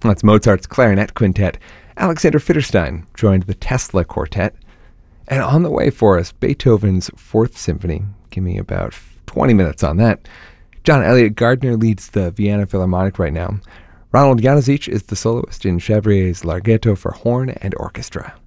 That's Mozart's Clarinet Quintet. Alexander Fitterstein joined the Tesla Quartet. And on the way for us, Beethoven's Fourth Symphony. Give me about 20 minutes on that. John Elliott Gardner leads the Vienna Philharmonic right now. Ronald Januzic is the soloist in Chabrier's Larghetto for horn and orchestra.